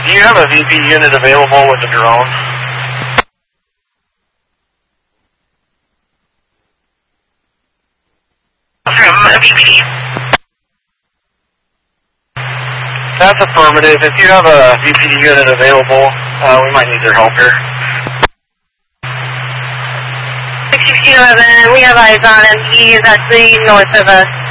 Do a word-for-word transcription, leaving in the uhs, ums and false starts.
Do you have a V P unit available with a drone? From a V P D. That's affirmative. If you have a V P D unit available, uh, we might need their help here. six sixteen eleven, we have eyes on him. He is actually north of us.